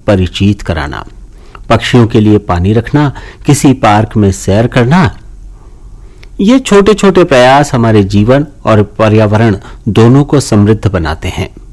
परिचित कराना, पक्षियों के लिए पानी रखना, किसी पार्क में सैर करना। ये छोटे छोटे प्रयास हमारे जीवन और पर्यावरण दोनों को समृद्ध बनाते हैं।